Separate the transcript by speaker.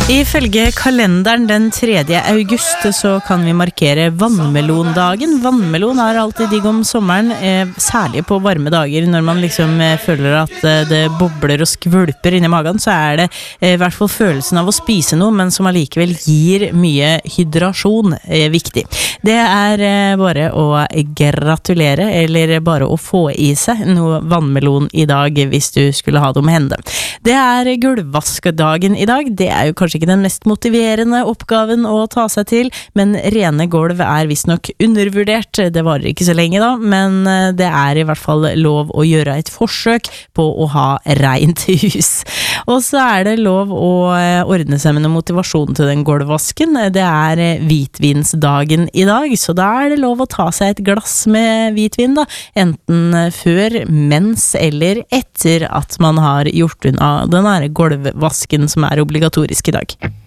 Speaker 1: Ifølge kalenderen den 3. august så kan vi markere vannmelondagen. Vannmelon alltid digg om sommeren, særlig på varme dager når man liksom føler at det bobler og skvulper inni magen, så det I hvert fall følelsen av å spise noe, men som allikevel gir mye hydrasjon viktig. Det bare å gratulere, eller bare å få I seg noe vannmelon I dag hvis du skulle ha det om hende. Det gulvvaskdagen I dag. Det jo kanskje ikke den mest motiverende oppgaven å ta seg til, men rene gulv visst nok undervurdert. Det varer ikke så lenge da, men det I hvert fall lov å gjøre et forsøk på å ha rent hus. Og så det lov å ordne seg med noe motivasjon til den gulvvasken. Det hvitvinsdagen I dag, så da det lov å ta seg et glass med hvitvin da, enten før, mens eller etter at man har gjort unna den gulvvasken som obligatorisk I dag.